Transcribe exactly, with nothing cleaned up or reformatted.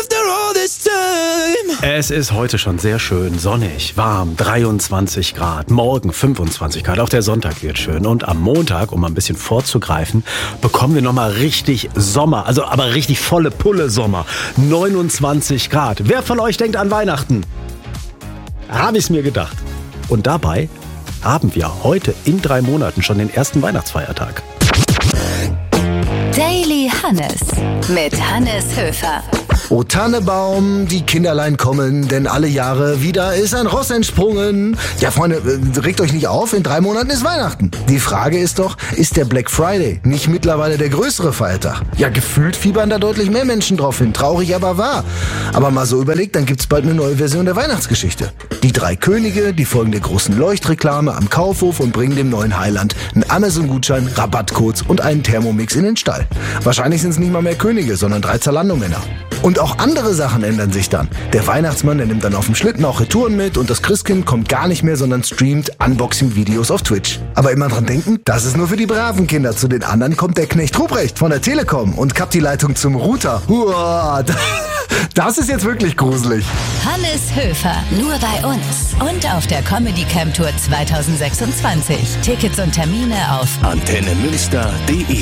Es ist heute schon sehr schön, sonnig, warm, dreiundzwanzig Grad, morgen fünfundzwanzig Grad, auch der Sonntag wird schön. Und am Montag, um ein bisschen vorzugreifen, bekommen wir nochmal richtig Sommer, also aber richtig volle Pulle Sommer, neunundzwanzig Grad. Wer von euch denkt an Weihnachten? Habe ich es mir gedacht. Und dabei haben wir heute in drei Monaten schon den ersten Weihnachtsfeiertag. Daily Hannes mit Hannes Höfer. O Tannebaum, die Kinderlein kommen, denn alle Jahre wieder ist ein Ross entsprungen. Ja, Freunde, äh, regt euch nicht auf, in drei Monaten ist Weihnachten. Die Frage ist doch, ist der Black Friday nicht mittlerweile der größere Feiertag? Ja, gefühlt fiebern da deutlich mehr Menschen drauf hin, traurig aber wahr. Aber mal so überlegt, dann gibt's bald eine neue Version der Weihnachtsgeschichte. Die drei Könige, die folgen der großen Leuchtreklame am Kaufhof und bringen dem neuen Heiland einen Amazon-Gutschein, Rabattcodes und einen Thermomix in den Stall. Wahrscheinlich sind es nicht mal mehr Könige, sondern drei Zalando-Männer. Und auch andere Sachen ändern sich dann. Der Weihnachtsmann, der nimmt dann auf dem Schlitten auch Retouren mit und das Christkind kommt gar nicht mehr, sondern streamt Unboxing-Videos auf Twitch. Aber immer dran denken, das ist nur für die braven Kinder. Zu den anderen kommt der Knecht Ruprecht von der Telekom und kappt die Leitung zum Router. Uah, das ist jetzt wirklich gruselig. Hannes Höfer, nur bei uns und auf der Comedy Camp Tour zwanzig sechsundzwanzig. Tickets und Termine auf antenne münster punkt de